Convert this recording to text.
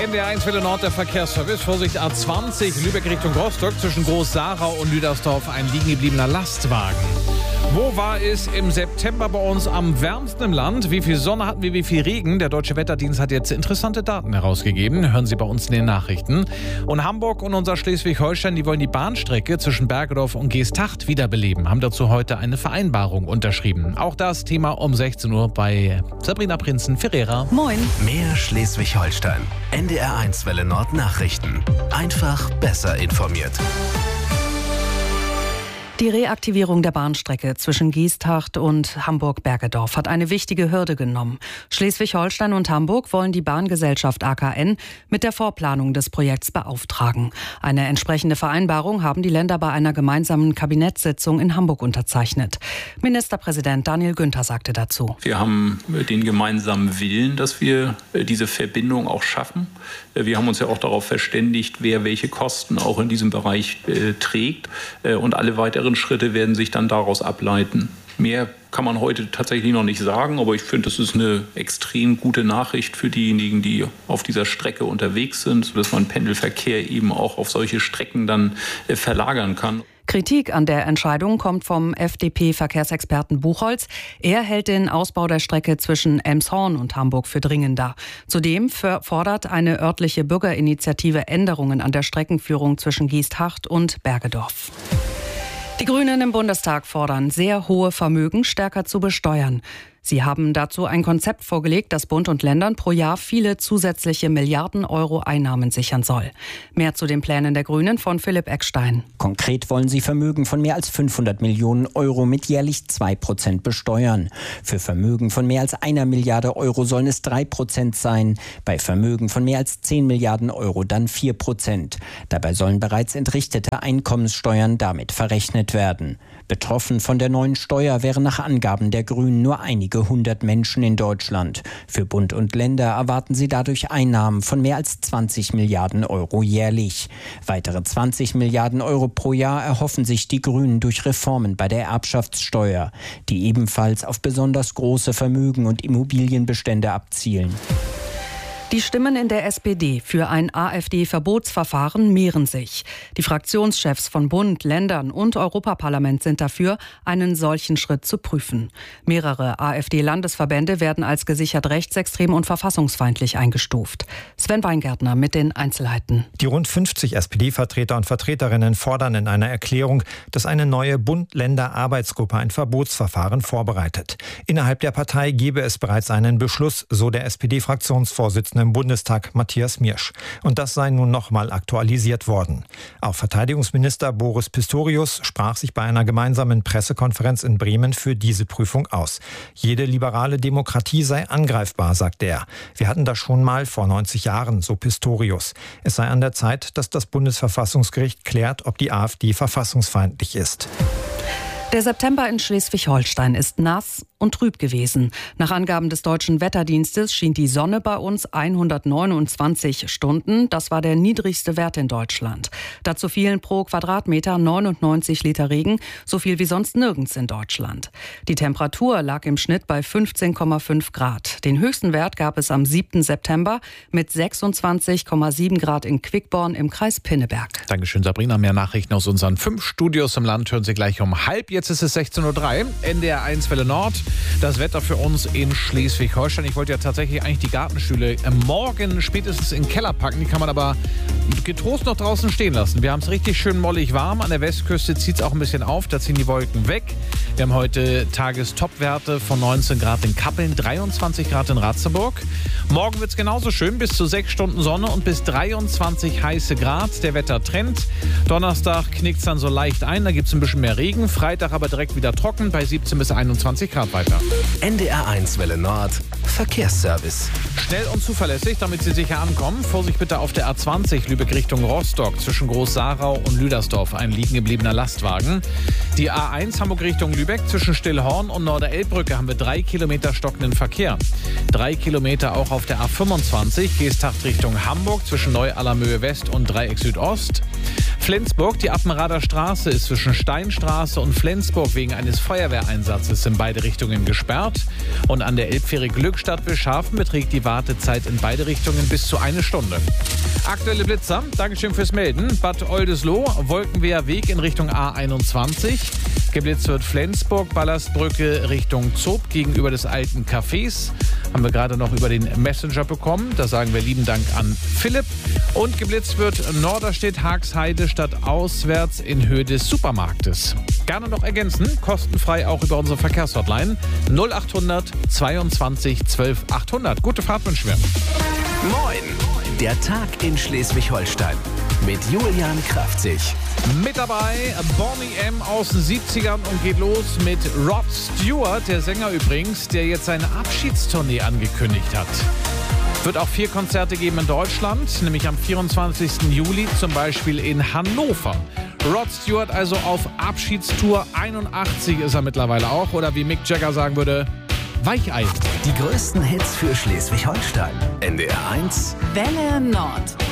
NDR1 Welle Nord, der Verkehrsservice. Vorsicht, A20, Lübeck Richtung Rostock. Zwischen Groß-Sarau und Lüdersdorf ein liegen gebliebener Lastwagen. Wo war es im September bei uns am wärmsten im Land? Wie viel Sonne hatten wir, wie viel Regen? Der Deutsche Wetterdienst hat jetzt interessante Daten herausgegeben. Hören Sie bei uns in den Nachrichten. Und Hamburg und unser Schleswig-Holstein, die wollen die Bahnstrecke zwischen Bergedorf und Geesthacht wiederbeleben. Haben dazu heute eine Vereinbarung unterschrieben. Auch das Thema um 16 Uhr bei Sabrina Prinzen-Ferreira. Moin. Mehr Schleswig-Holstein. NDR1 Welle Nord Nachrichten. Einfach besser informiert. Die Reaktivierung der Bahnstrecke zwischen Geesthacht und Hamburg-Bergedorf hat eine wichtige Hürde genommen. Schleswig-Holstein und Hamburg wollen die Bahngesellschaft AKN mit der Vorplanung des Projekts beauftragen. Eine entsprechende Vereinbarung haben die Länder bei einer gemeinsamen Kabinettssitzung in Hamburg unterzeichnet. Ministerpräsident Daniel Günther sagte dazu: Wir haben den gemeinsamen Willen, dass wir diese Verbindung auch schaffen. Wir haben uns ja auch darauf verständigt, wer welche Kosten auch in diesem Bereich trägt. Und alle weiteren Schritte werden sich dann daraus ableiten. Mehr kann man heute tatsächlich noch nicht sagen, aber ich finde, das ist eine extrem gute Nachricht für diejenigen, die auf dieser Strecke unterwegs sind, sodass man Pendelverkehr eben auch auf solche Strecken dann verlagern kann. Kritik an der Entscheidung kommt vom FDP-Verkehrsexperten Buchholz. Er hält den Ausbau der Strecke zwischen Elmshorn und Hamburg für dringender. Zudem fordert eine örtliche Bürgerinitiative Änderungen an der Streckenführung zwischen Geesthacht und Bergedorf. Die Grünen im Bundestag fordern, sehr hohe Vermögen stärker zu besteuern. Sie haben dazu ein Konzept vorgelegt, das Bund und Ländern pro Jahr viele zusätzliche Milliarden Euro Einnahmen sichern soll. Mehr zu den Plänen der Grünen von Philipp Eckstein. Konkret wollen sie Vermögen von mehr als 500 Millionen Euro mit jährlich 2% besteuern. Für Vermögen von mehr als 1 Milliarde Euro sollen es 3% sein. Bei Vermögen von mehr als 10 Milliarden Euro dann 4%. Dabei sollen bereits entrichtete Einkommenssteuern damit verrechnet werden. Betroffen von der neuen Steuer wären nach Angaben der Grünen nur einige 100 Menschen in Deutschland. Für Bund und Länder erwarten sie dadurch Einnahmen von mehr als 20 Milliarden Euro jährlich. Weitere 20 Milliarden Euro pro Jahr erhoffen sich die Grünen durch Reformen bei der Erbschaftssteuer, die ebenfalls auf besonders große Vermögen und Immobilienbestände abzielen. Die Stimmen in der SPD für ein AfD-Verbotsverfahren mehren sich. Die Fraktionschefs von Bund, Ländern und Europaparlament sind dafür, einen solchen Schritt zu prüfen. Mehrere AfD-Landesverbände werden als gesichert rechtsextrem und verfassungsfeindlich eingestuft. Sven Weingärtner mit den Einzelheiten. Die rund 50 SPD-Vertreter und Vertreterinnen fordern in einer Erklärung, dass eine neue Bund-Länder-Arbeitsgruppe ein Verbotsverfahren vorbereitet. Innerhalb der Partei gebe es bereits einen Beschluss, so der SPD-Fraktionsvorsitzende im Bundestag Matthias Miersch. Und das sei nun nochmal aktualisiert worden. Auch Verteidigungsminister Boris Pistorius sprach sich bei einer gemeinsamen Pressekonferenz in Bremen für diese Prüfung aus. Jede liberale Demokratie sei angreifbar, sagt er. Wir hatten das schon mal vor 90 Jahren, so Pistorius. Es sei an der Zeit, dass das Bundesverfassungsgericht klärt, ob die AfD verfassungsfeindlich ist. Der September in Schleswig-Holstein ist nass und trüb gewesen. Nach Angaben des Deutschen Wetterdienstes schien die Sonne bei uns 129 Stunden. Das war der niedrigste Wert in Deutschland. Dazu fielen pro Quadratmeter 99 Liter Regen, so viel wie sonst nirgends in Deutschland. Die Temperatur lag im Schnitt bei 15,5 Grad. Den höchsten Wert gab es am 7. September mit 26,7 Grad in Quickborn im Kreis Pinneberg. Dankeschön, Sabrina. Mehr Nachrichten aus unseren 5 Studios im Land hören Sie gleich um halb. Jetzt ist es 16.03 Uhr, NDR1 Welle Nord. Das Wetter für uns in Schleswig-Holstein. Ich wollte ja tatsächlich eigentlich die Gartenstühle morgen spätestens in den Keller packen. Die kann man aber getrost noch draußen stehen lassen. Wir haben es richtig schön mollig warm. An der Westküste zieht es auch ein bisschen auf. Da ziehen die Wolken weg. Wir haben heute Tagestopwerte von 19 Grad in Kappeln, 23 Grad in Ratzeburg. Morgen wird es genauso schön. Bis zu 6 Stunden Sonne und bis 23 heiße Grad. Der Wettertrend. Donnerstag knickt es dann so leicht ein. Da gibt es ein bisschen mehr Regen. Freitag aber direkt wieder trocken bei 17 bis 21 Grad weiter. NDR1 Welle Nord Verkehrsservice. Schnell und zuverlässig, damit Sie sicher ankommen. Vorsicht bitte auf der A20 Lübeck Richtung Rostock zwischen Groß-Sarau und Lüdersdorf ein liegen gebliebener Lastwagen. Die A1 Hamburg Richtung Lübeck zwischen Stillhorn und Norderelbbrücke haben wir 3 Kilometer stockenden Verkehr. 3 Kilometer auch auf der A25 Geesthacht Richtung Hamburg zwischen Neu-Allermöhe West und Dreieck Südost. Flensburg, die Appenrader Straße ist zwischen Steinstraße und Flensburg wegen eines Feuerwehreinsatzes in beide Richtungen gesperrt. Und an der Elbfähre Glückstadt-Wilshafen beträgt die Wartezeit in beide Richtungen bis zu 1 Stunde. Aktuelle Blitzer, Dankeschön fürs Melden. Bad Oldesloe, Wolkenweher Weg in Richtung A21. Geblitzt wird Flensburg, Ballastbrücke Richtung Zob gegenüber des alten Cafés. Haben wir gerade noch über den Messenger bekommen. Da sagen wir lieben Dank an Philipp. Und geblitzt wird Norderstedt, Haagsheide statt auswärts in Höhe des Supermarktes. Gerne noch ergänzen, kostenfrei auch über unsere Verkehrshotline 0800 22 12 800. Gute Fahrt wünschen wir. Moin! Der Tag in Schleswig-Holstein mit Julian Kraftzig. Mit dabei Bonnie M. aus den 70ern und geht los mit Rod Stewart, der Sänger übrigens, der jetzt seine Abschiedstournee angekündigt hat. Wird auch 4 Konzerte geben in Deutschland, nämlich am 24. Juli zum Beispiel in Hannover. Rod Stewart also auf Abschiedstour, 81 ist er mittlerweile auch, oder wie Mick Jagger sagen würde, Weichei. Die größten Hits für Schleswig-Holstein. NDR 1 Welle Nord.